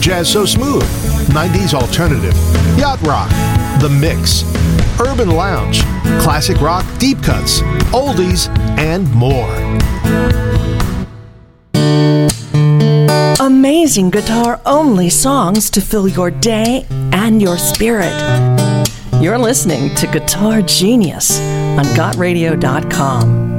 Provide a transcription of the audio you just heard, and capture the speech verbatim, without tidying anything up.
Jazz So Smooth, nineties Alternative, Yacht Rock, The Mix, Urban Lounge, Classic Rock Deep Cuts, Oldies, and more. Amazing guitar-only songs to fill your day and your spirit. You're listening to Guitar Genius on got radio dot com.